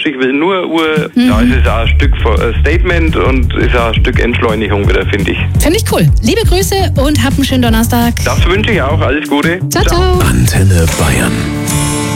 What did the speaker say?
Ich will nur Uhr. Da ist es auch ein Stück Statement und ist auch ein Stück Entschleunigung wieder, finde ich. Finde ich cool. Liebe Grüße und hab einen schönen Donnerstag. Das wünsche ich auch. Alles Gute. Ciao, ciao. Antenne Bayern.